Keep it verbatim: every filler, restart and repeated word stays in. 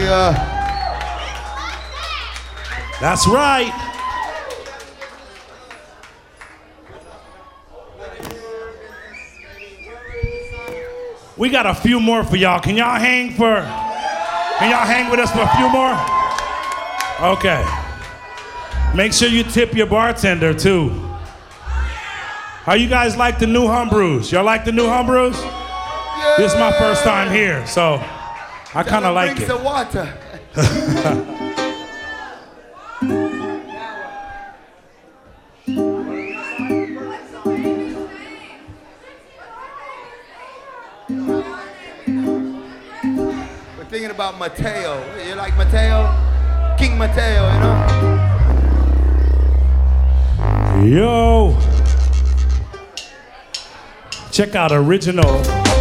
nigga. That's right. We got a few more for y'all. Can y'all hang for, can y'all hang with us for a few more? Okay. Make sure you tip your bartender too. How you guys like the new Humbrus? Y'all like the new Humbrus? Yeah. This is my first time here, so I kind of like it. Some water. We're thinking about Mateo. You like Mateo? King Mateo, you know? Yo. Check out original